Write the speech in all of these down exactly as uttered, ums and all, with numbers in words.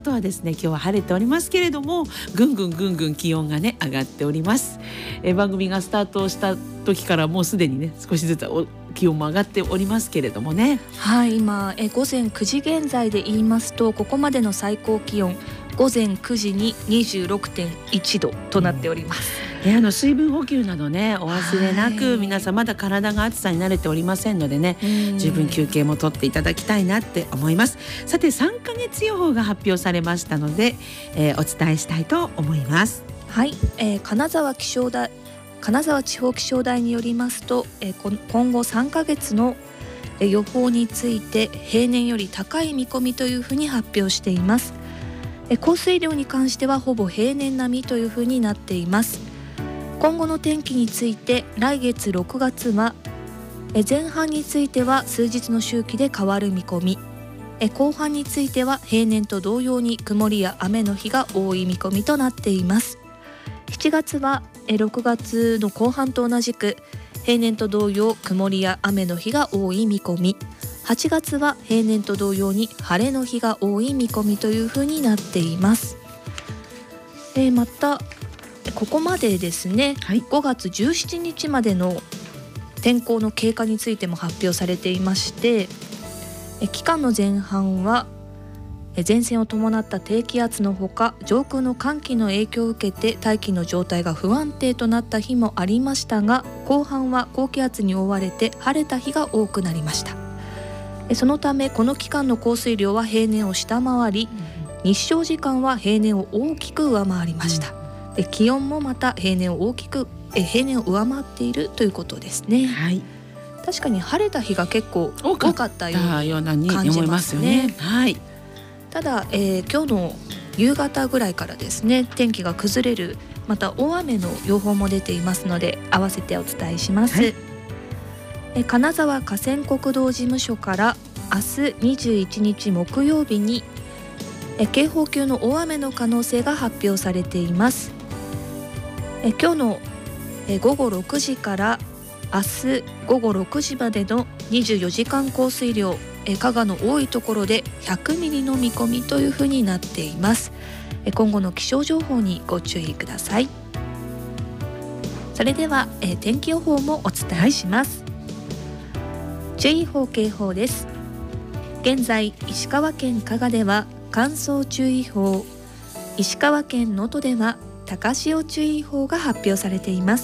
あとはですね、今日は晴れておりますけれども、ぐんぐんぐんぐん気温がね上がっております。え番組がスタートした時からもうすでにね少しずつお気温も上がっておりますけれどもね。 はい、今え午前くじ現在で言いますと、ここまでの最高気温午前くじに にじゅうろくてんいちどとなっております。 うん、あの水分補給などねお忘れなく、皆さんまだ体が暑さに慣れておりませんのでね、十分休憩も取っていただきたいなって思います。さてさんかげつ予報が発表されましたので、えー、お伝えしたいと思います。 はい、えー、金沢気象台金沢地方気象台によりますと、えー、今後さんかげつの予報について平年より高い見込みというふうに発表しています。降水量に関してはほぼ平年並みというふうになっています。今後の天気について、来月ろくがつは前半については数日の周期で変わる見込み、後半については平年と同様に曇りや雨の日が多い見込みとなっています。しちがつはろくがつの後半と同じく平年と同様曇りや雨の日が多い見込み、はちがつは平年と同様に晴れの日が多い見込みというふうになっています。えー、またここまでですね、はい、ごがつじゅうしちにちまでの天候の経過についても発表されていまして、え期間の前半は前線を伴った低気圧のほか、上空の寒気の影響を受けて大気の状態が不安定となった日もありましたが、後半は高気圧に覆われて晴れた日が多くなりました。そのためこの期間の降水量は平年を下回り、日照時間は平年を大きく上回りました。気温もまた平年を大きくえ平年を上回っているということですね。はい、確かに晴れた日が結構多かったように感じますね。 はい、 ただ、えー、今日の夕方ぐらいからですね、天気が崩れる、また大雨の予報も出ていますので合わせてお伝えします。はい、え金沢河川国道事務所から明日にじゅういちにち木曜日にえ警報級の大雨の可能性が発表されています。え今日のえ午後ろくじから明日午後ろくじまでのにじゅうよじかん降水量、え加賀の多いところでひゃくミリの見込みというふうになっています。え今後の気象情報にご注意ください。それではえ天気予報もお伝えします。注意報警報です。現在石川県加賀では乾燥注意報、石川県能登では高潮注意報が発表されています。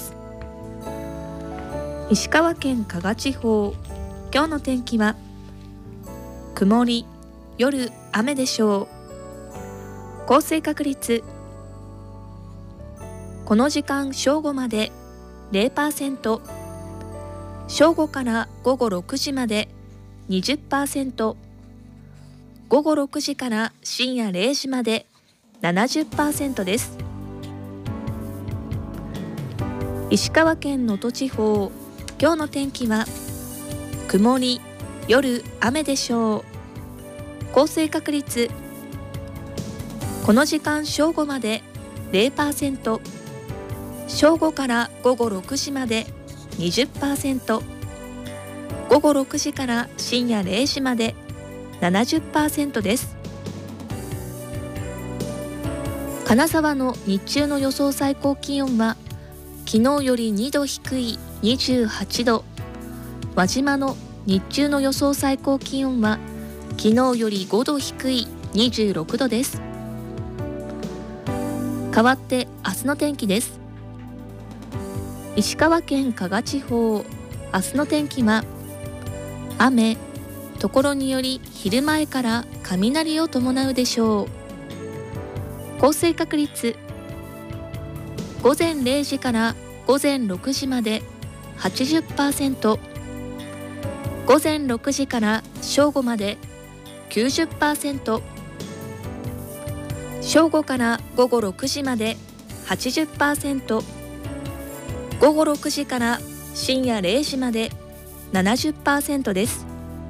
石川県加賀地方、今日の天気は曇り、夜雨でしょう。降水確率、この時間正午まで ゼロパーセント、正午から午後ろくじまで にじゅっパーセント、午後ろくじから深夜れいじまで ななじゅっパーセント です。石川県能登地方、今日の天気は曇り、夜雨でしょう。降水確率、この時間正午まで ゼロパーセント、正午から午後ろくじまで にじゅっパーセント、午後ろくじから深夜れいじまで ななじゅっパーセント です。金沢の日中の予想最高気温は昨日よりにど低いにじゅうはちど、輪島の日中の予想最高気温は昨日よりごど低いにじゅうろくどです。代わって明日の天気です。石川県加賀地方、明日の天気は雨、ところにより昼前から雷を伴うでしょう。降水確率、午前れいじから午前ろくじまで はちじゅっパーセント、午前ろくじから正午まで きゅうじゅっパーセント、正午から午後ろくじまで はちじゅっパーセント、午後ろくじから深夜れいじまで ななじゅっパーセント です。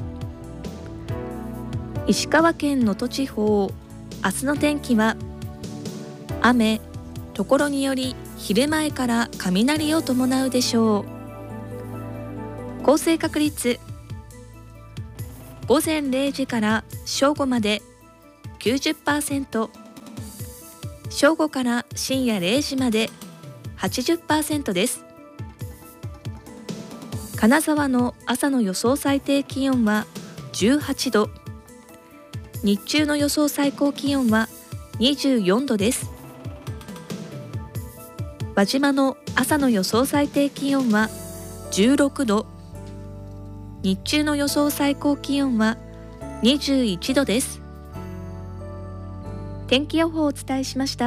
石川県能登地方、明日の天気は雨、ところにより昼前から雷を伴うでしょう。降水確率、午前れいじから正午まできゅうじゅっパーセント、正午から深夜れいじまで はちじゅっパーセント です。金沢の朝の予想最低気温はじゅうはちど、日中の予想最高気温はにじゅうよんどです。輪島の朝の予想最低気温はじゅうろくど、日中の予想最高気温はにじゅういちどです。天気予報をお伝えしました。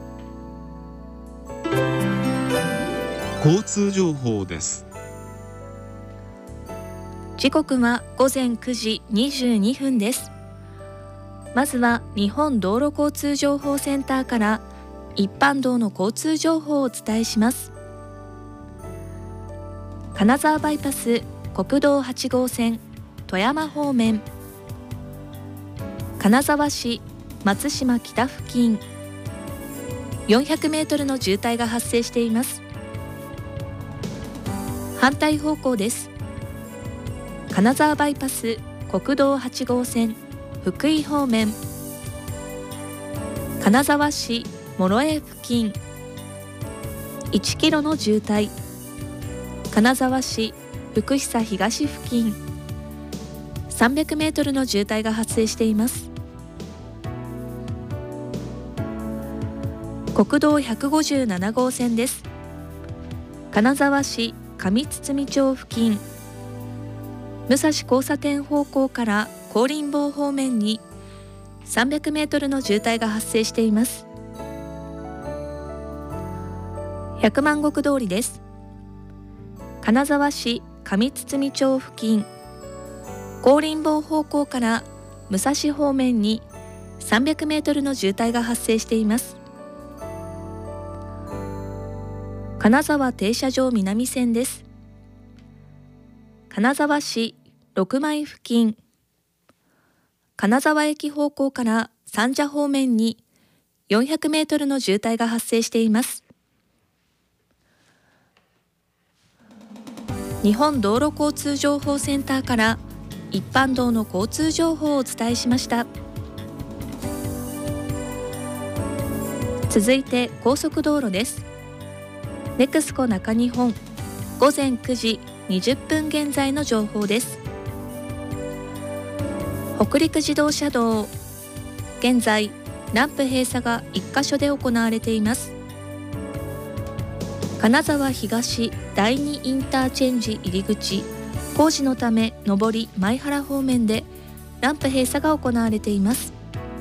交通情報です。 時刻はごぜんくじにじゅうにふんです。まずは日本道路交通情報センターから一般道の交通情報をお伝えします。金沢バイパス国道はちごうせん富山方面、金沢市松島北付近よんひゃくメートルの渋滞が発生しています。反対方向です。金沢バイパス国道はちごうせん福井方面、金沢市諸江付近いちキロの渋滞、金沢市福久東付近さんびゃくメートルの渋滞が発生しています。国道ひゃくごじゅうななごうせんです。金沢市上堤町付近武蔵交差点方向から香林坊方面にさんびゃくメートルの渋滞が発生しています。百万石通りです。金沢市上堤町付近香林坊方向から武蔵方面にさんびゃくメートルの渋滞が発生しています。金沢停車場南線です。金沢市六枚付近金沢駅方向から三社方面によんひゃくメートルの渋滞が発生しています。日本道路交通情報センターから一般道の交通情報をお伝えしました。続いて高速道路です。ネクスコ中日本ごぜんくじにじゅっぷん現在の情報です。北陸自動車道現在ランプ閉鎖がいっかしょで行われています。金沢東だいにインターチェンジ入り口工事のため上り前原方面でランプ閉鎖が行われています。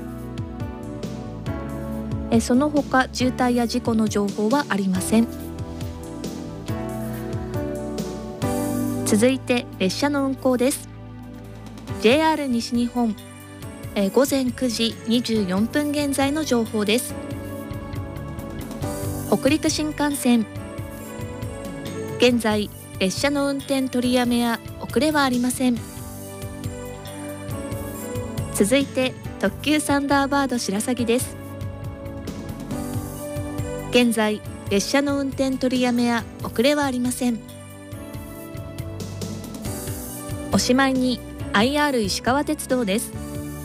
えその他渋滞や事故の情報はありません。続いて列車の運行です。 ジェイアール 西日本えごぜんくじにじゅうよんぷん現在の情報です。北陸新幹線現在列車の運転取りやめや遅れはありません。続いて特急サンダーバード白鷺です。現在列車の運転取りやめや遅れはありません。おしまいに アイアール 石川鉄道です。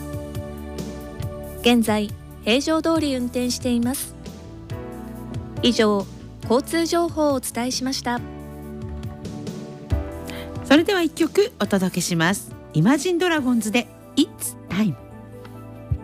現在平常通り運転しています。以上交通情報をお伝えしました。 それではいっきょくお届けします。イマジンドラゴンズで